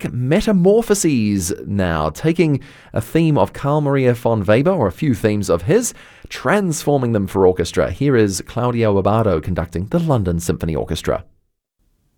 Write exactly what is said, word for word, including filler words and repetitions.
Music Metamorphoses now, taking a theme of Carl Maria von Weber, or a few themes of his, transforming them for orchestra. Here is Claudio Abbado conducting the London Symphony Orchestra.